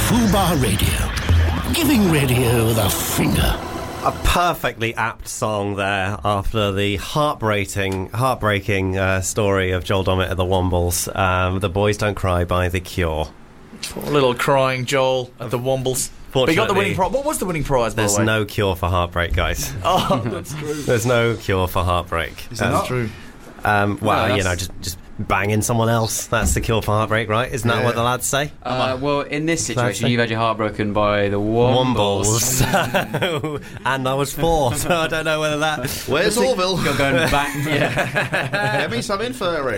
Fubar Radio. Giving radio the finger. A perfectly apt song there after the heartbreaking story of Joel Dommett at the Wombles. The Boys Don't Cry by The Cure. Poor little crying Joel at the Wombles. But he got the winning prize. What was the winning prize, by the way? There's no cure for heartbreak, guys. Oh, that's true. There's no cure for heartbreak. That's true. Just banging someone else. That's the cure for heartbreak, right? Isn't that what the lads say? Well, in this situation, you've had your heart broken by the Wombles. And I was 4, so I don't know whether that... Where's Orville? You're going back, yeah. Get me some infirmary.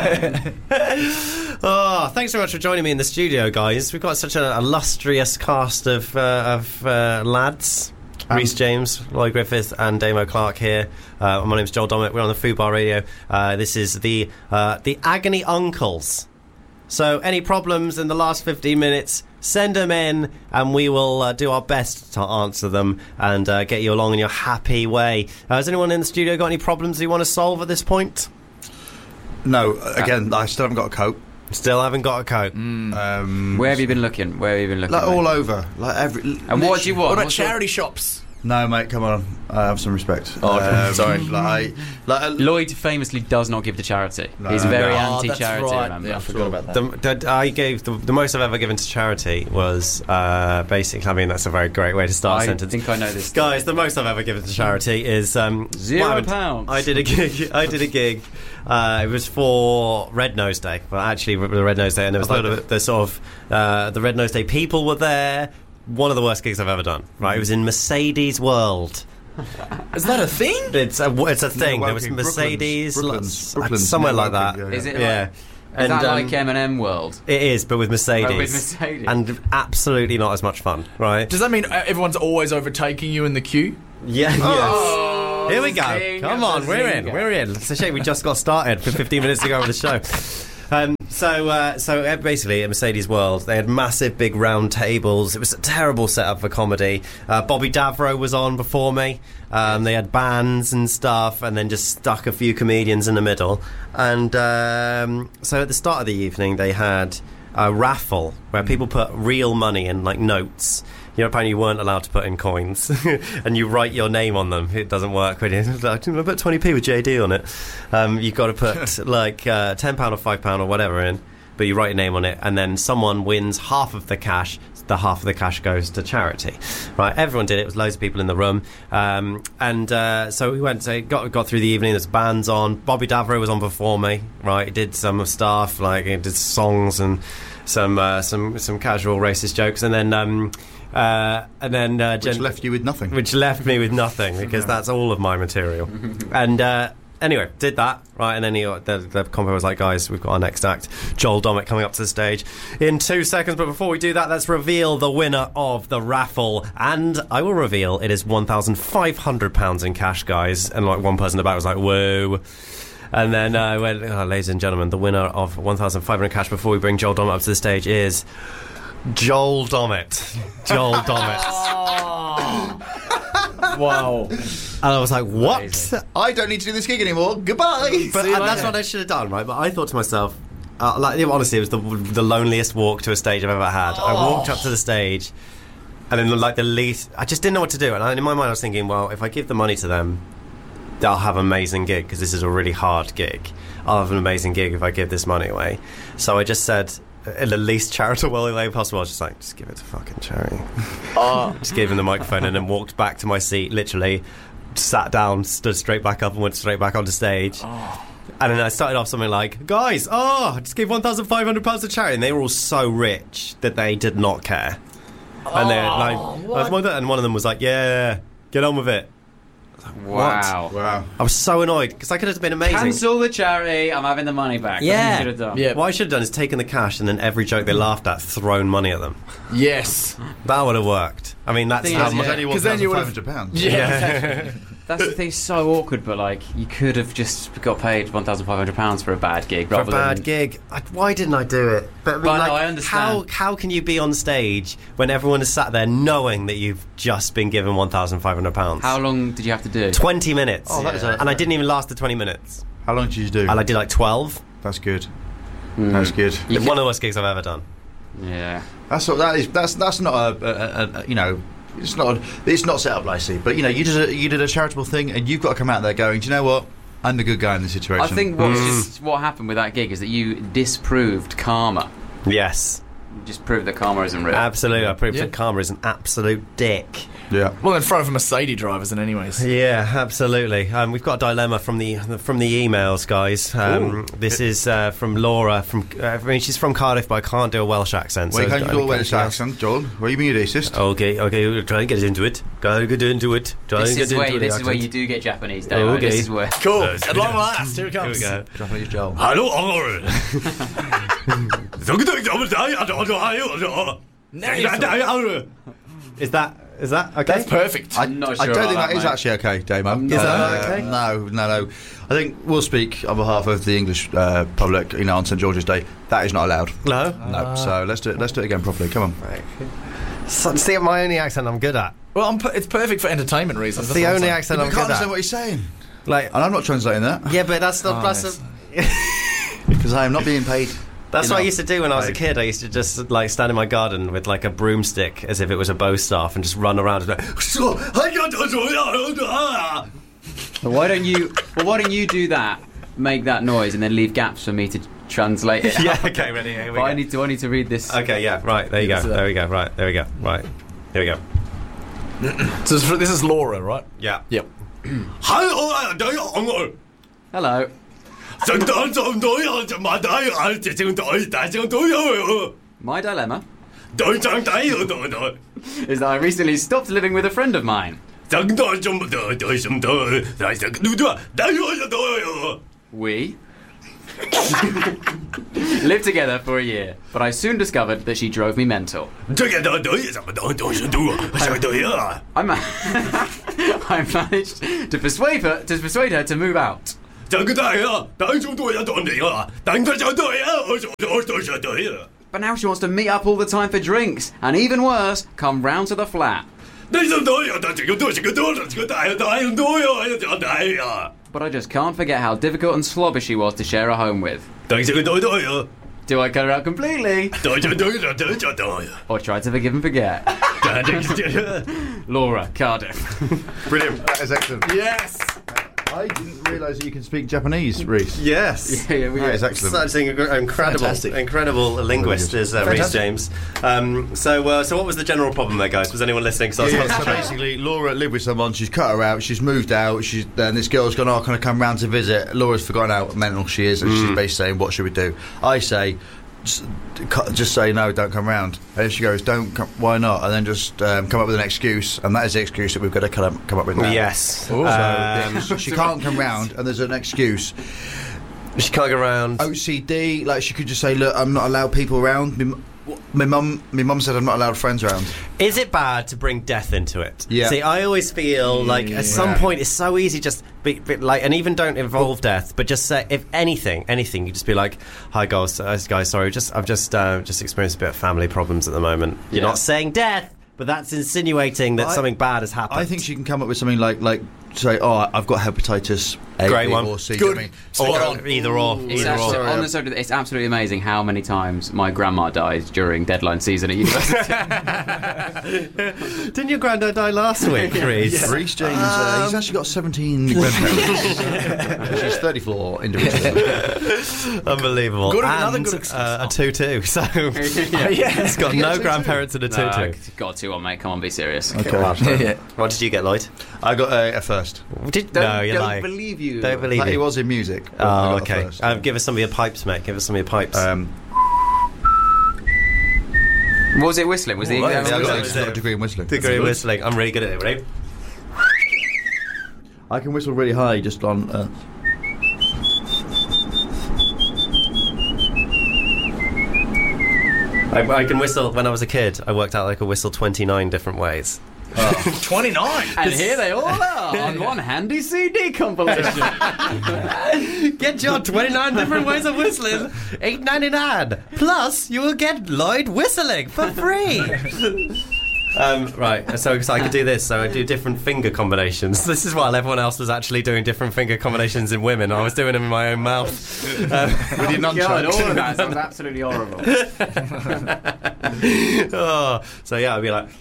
Oh, thanks so much for joining me in the studio, guys. We've got such an illustrious cast of lads. Rhys James, Lloyd Griffith and Damo Clark here. My name's Joel Dommett. We're on the Fubar Radio. This is the Agony Uncles. So any problems in the last 15 minutes, send them in and we will do our best to answer them and get you along in your happy way. Has anyone in the studio got any problems you want to solve at this point? No, again, I still haven't got a coat. Still haven't got a coat. Where have you been looking? Like all over. Like every. And what do you want? What about charity shops? No, mate, come on. Have some respect. Oh, okay. Sorry. Lloyd famously does not give to charity. No. He's very That's anti-charity, right. remember? Yeah, I forgot about that. I gave the most I've ever given to charity was basically. I mean, that's a very great way to start a sentence. I think I know this. Guys, the most I've ever given to charity is £0. I did a gig. It was for Red Nose Day. Well, actually, the Red Nose Day, and there was a lot of the sort of the Red Nose Day people were there. One of the worst gigs I've ever done. Right, it was in Mercedes World. Is that a thing? It's a thing. There was Mercedes, Brooklyn's somewhere like that. Is it? Yeah. Is that like M&M World? It is, but with Mercedes. Oh, with Mercedes. And absolutely not as much fun, right? Does that mean everyone's always overtaking you in the queue? Yeah. Oh, Here we go. Come on, we're in. It's a shame we just got started 15 minutes ago with the show. So basically at Mercedes World they had massive big round tables. It was a terrible setup for comedy. Bobby Davro was on before me. They had bands and stuff and then just stuck a few comedians in the middle. And so at the start of the evening they had a raffle where people put real money in, like notes. You know, apparently you weren't allowed to put in coins and you write your name on them. It doesn't work when you put 20p with JD on it. You've got to put like £10 or £5 or whatever in, but you write your name on it and then someone wins half of the cash. The half of the cash goes to charity. Right, everyone did it. It was loads of people in the room. So we went, got through the evening. There's bands on. Bobby Davro was on before me. Right, he did some stuff, like he did songs and some casual racist jokes, and then which left you with nothing. Which left me with nothing because that's all of my material. And anyway, did that right, and then the compo was like, "Guys, we've got our next act, Joel Dommett, coming up to the stage in 2 seconds." But before we do that, let's reveal the winner of the raffle, and I will reveal it is £1,500 in cash, guys. And like one person about was like, "Whoa." And then I went, ladies and gentlemen, the winner of 1,500 cash before we bring Joel Dommett up to the stage is Joel Dommett. Joel Dommett. Wow. And I was like, what? Amazing. I don't need to do this gig anymore. Goodbye. But that's what I should have done, right? But I thought to myself, honestly, it was the loneliest walk to a stage I've ever had. I walked up to the stage, and then I just didn't know what to do. And in my mind, I was thinking, well, if I give the money to them, they'll have an amazing gig because this is a really hard gig. I'll have an amazing gig if I give this money away. So I just said, in the least charitable way possible, I was just like, just give it to fucking charity. Just gave him the microphone and then walked back to my seat, literally sat down, stood straight back up and went straight back onto stage. And then I started off something like, guys, I just gave £1,500 to charity. And they were all so rich that they did not care. And they're like, and one of them was like, yeah, get on with it. Wow. I was so annoyed because I could have been amazing. Cancel the charity, I'm having the money back. Yeah. That's what you should have done. Yeah. What I should have done is taken the cash and then every joke they laughed at, thrown money at them. Yes. That would have worked. I mean, that's how much. Because then you would have £500. Yeah. That's the thing, so awkward, but like, you could have just got paid £1,500 for a bad gig. For a bad gig. Why didn't I do it? But I mean, no, I understand. How can you be on stage when everyone is sat there knowing that you've just been given £1,500? How long did you have to do? 20 minutes. Oh, that is and I didn't even last the 20 minutes. How long did you do? And I did like 12. That's good. That's good. One of the worst gigs I've ever done. Yeah. That's not a you know. It's not set up nicely, but you know, you did a charitable thing, and you've got to come out there going, do you know what? I'm the good guy in this situation. I think what happened with that gig is that you disproved karma. Yes. You just proved that karma isn't real. Absolutely. I proved that karma is an absolute dick. Yeah. Well, in front of Mercedes drivers, in anyways. Yeah, absolutely. We've got a dilemma from the emails, guys. This is from Laura. She's from Cardiff, but I can't do a Welsh accent. Well, so you can't do a Welsh accent, John. What do you mean, you're racist? Okay, we'll try and get into it. This is where you do get Japanese, Dave. Okay. This is where. Cool. At long last, here it comes. Here we go. Japanese Joel. Hello, Is that okay? That's perfect. I'm not sure I don't think about that is mate. actually okay, Damo. Is that okay? No. I think we'll speak on behalf of the English public, you know, on St George's Day. That is not allowed. No. So let's do it again properly. Come on. So, see, my only accent I'm good at. Well, it's perfect for entertainment reasons. That's the only accent I I'm can't good understand at. what he's saying, Like, and I'm not translating that yeah, but that's not. because I am not being paid. That's what I used to do when I was a kid. I used to just like stand in my garden with like a broomstick as if it was a bow staff and just run around and be like, Why don't you do that? Make that noise and then leave gaps for me to translate it. yeah, okay, ready. Here we But go. I need to read this. Okay, yeah, right. There you go. There we go. Right, there we go. Right, here we go. So this is Laura, right? Yeah. Yep. Hello. My dilemma is that I recently stopped living with a friend of mine. We lived together for a year, but I soon discovered that she drove me mental. I managed to persuade her to move out. But now she wants to meet up all the time for drinks, and even worse, come round to the flat. But I just can't forget how difficult and slobby she was to share a home with. Do I cut her out completely? Or try to forgive and forget? Laura, Cardiff. Brilliant. That is excellent. Yes. I didn't realise that you can speak Japanese, Reese. Yes. Yeah, That is excellent. Such an incredible linguist is Reece James. So what was the general problem there, guys? Was anyone listening? So So basically, Laura lived with someone. She's cut her out. She's moved out. Then this girl's gone. Can I come round to visit? Laura's forgotten how mental she is, and she's basically saying, "What should we do?" I say, just say no. Don't come round. And if she goes, "Don't come," why not? And then just come up with an excuse, and that is the excuse that we've got to come up with now. yes. So she can't come round, and there's an excuse. She can't go around. OCD, like she could just say, "Look, I'm not allowed people around." My mum said I'm not allowed friends around. Is it bad to bring death into it? Yeah. See, I always feel like at some point it's so easy just be like, and even don't involve death, but just say if anything, you just be like, "Hi guys, sorry, I've just experienced a bit of family problems at the moment." You're not saying death, but that's insinuating that something bad has happened. I think she can come up with something like say, "Oh, I've got hepatitis A, Great B, one. or C." Good. I mean, either or. It's absolutely amazing how many times my grandma died during deadline season at university. Didn't your granddad die last week, Reece? Reece James, he's actually got 17 grandparents. She's 34 individually. Unbelievable. Good, And another good excuse. a tutu. So it's got no grandparents and a tutu. Got to on, mate. Come on, be serious. Okay. What did you get, Lloyd? I got a first. No, you're Don't lying. believe you. Don't believe He you. was in music. but I Oh, got a okay. first. Give us some of your pipes, mate. Give us some of your pipes. What was it whistling? Was the Yeah, I exam? got a degree in whistling. Degree whistling. I'm really good at it. Ready? I can whistle really high just on. I can whistle. When I was a kid, I worked out I could whistle 29 different ways. 29. And here they all are on one handy CD compilation. Get your 29 different ways of whistling. $8.99. Plus, you will get Lloyd whistling for free. Right, so I could do this. So I do different finger combinations. This is while everyone else was actually doing different finger combinations in women. I was doing them in my own mouth. With your nunchucks. All of that sounds absolutely horrible. So yeah, I'd be like...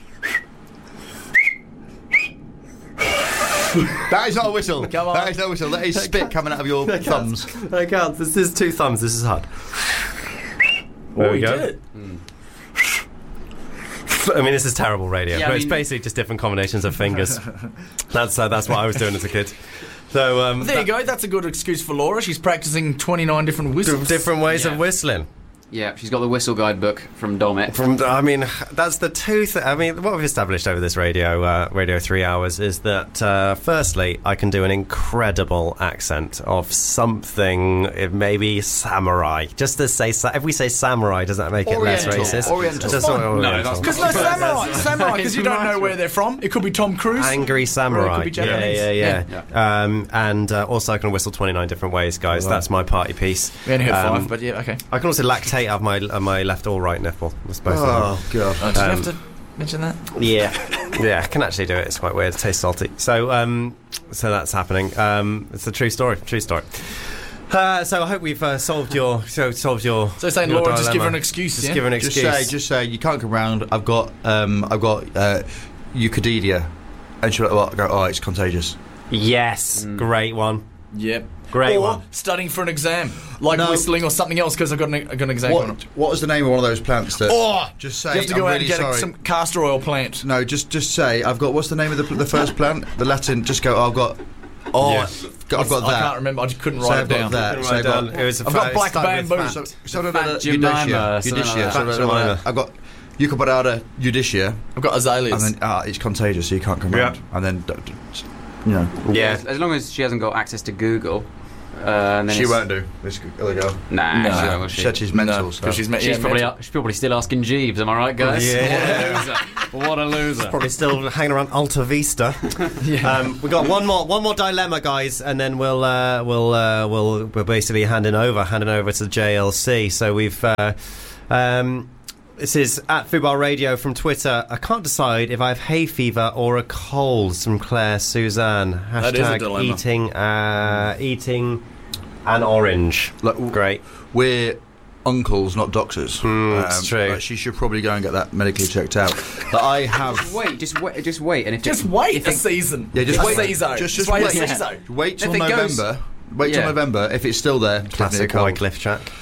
That is not a whistle. Come on. That is not a whistle. That is spit coming out of your thumbs. I can't. This is 2 thumbs. This is hard. There we go. Did it. I mean, this is terrible radio. Yeah, but it's basically just different combinations of fingers. That's what I was doing as a kid. So There you go. That's a good excuse for Laura. She's practicing 29 different whistles. different ways of whistling. Yeah, she's got the whistle guidebook from Domit. That's the two. What we've established over this radio 3 hours is that firstly, I can do an incredible accent of something, maybe samurai. Just to say, if we say samurai, does that make it less racist? Oriental. Just No, because samurai, because you don't know where they're from. It could be Tom Cruise. Angry samurai. Or it could be Japanese. Yeah. And also I can whistle 29 different ways, guys. That's my party piece. We only heard 5, but yeah, okay. I can also lactate out of my left or right nipple. God. Did you have to mention that? Yeah, I can actually do it. It's quite weird. It tastes salty. So that's happening. It's a true story. So I hope we've solved your. So saying your Laura, dilemma. just give her an excuse. Give her an excuse. Just say you can't come round. I've got Eucadidia, and she'll go. Oh, it's contagious. Yes, great one. Yep. Great or one. Studying for an exam, like whistling or something else, because I've got an exam coming up. What was the name of one of those plants that... Just say... You have to go out and get some castor oil plant. No, just say, I've got... What's the name of the first plant? The Latin... Just go, I've got that. I can't remember, I just couldn't write it down. I've got black bamboo. Eudycia. I've got Eucoparada Eudycia. I've got azaleas. And then, it's contagious, so you can't come round. And then, Yeah. As long as she hasn't got access to Google. Then she won't do. This other girl. Nah, she said she's mental. So. She's probably still asking Jeeves. Am I right, guys? Yeah. What a loser. Probably still hanging around Alta Vista. We got one more dilemma, guys, and then we're basically handing over to the JLC. So we've. This is at Fubar Radio from Twitter. I can't decide if I have hay fever or a cold. From Claire Suzanne. That is a dilemma. Eating an orange. Great. We're uncles, not doctors. That's true. But she should probably go and get that medically checked out. But I have. Just wait, and if wait a season. Yeah, just wait. Just wait a season. Wait till November. Wait till November. If it's still there, classic Wycliffe track.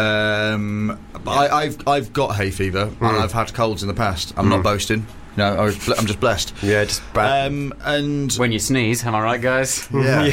I've got hay fever and I've had colds in the past. I'm not boasting. No, I'm just blessed. Yeah, just bad. And when you sneeze, am I right, guys? Yeah.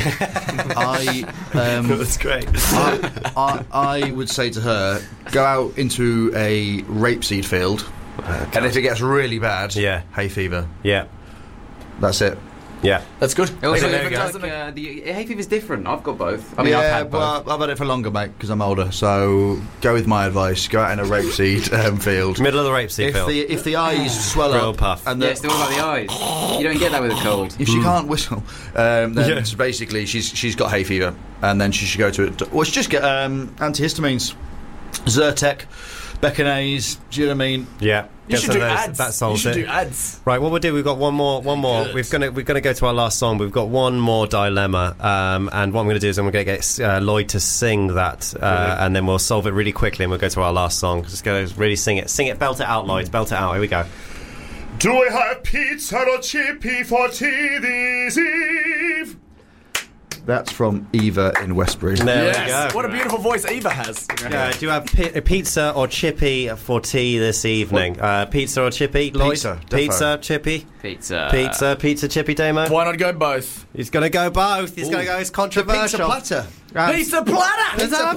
That's great. I would say to her, go out into a rapeseed field, and if it gets really bad, hay fever. Yeah, that's it. Yeah, that's good. The hay fever's different. I've got both. I've had both. I've had it for longer, mate, because I'm older. So go with my advice. Go out in a rapeseed field. Middle of the rapeseed field. If the eyes swell up, puff. And it's all about the eyes. You don't get that with a cold. If she can't whistle, then basically she's got hay fever, and then she should go to it. Well, she just get antihistamines, Zyrtec, Beckinase. Do you know what I mean? Yeah. You should do ads. That solves it. You should do ads. Right, what we'll do, we've got one more. We're gonna go to our last song. We've got one more dilemma, and what I'm going to do is I'm going to get Lloyd to sing that, and then we'll solve it really quickly, and we'll go to our last song. Just go really sing it, belt it out, Lloyd, belt it out. Here we go. Do I have pizza or chippy for tea this eve? That's from Eva in Westbury. There we go. What a beautiful voice Eva has. Do you have pizza or chippy for tea this evening? Pizza or chippy, Lloyd? Pizza, chippy? Pizza, chippy, Damo? Why not go both? He's going to go both. He's going to go, it's controversial. Pizza platter. Pizza platter! Pizza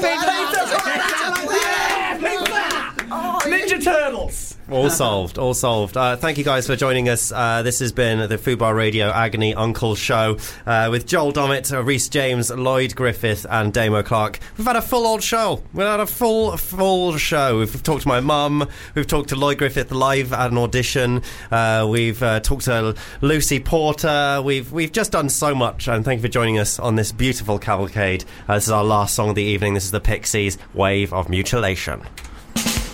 platter! Ninja Turtles! All solved. Thank you guys for joining us. This has been the Fubar Radio Agony Uncle Show with Joel Dommett, Rhys James, Lloyd Griffith and Damo Clark. We've had a full old show. We've had a full show. We've talked to my mum. We've talked to Lloyd Griffith live at an audition. We've talked to Lucy Porter. We've just done so much, and thank you for joining us on this beautiful cavalcade. This is our last song of the evening. This is the Pixies, Wave of Mutilation.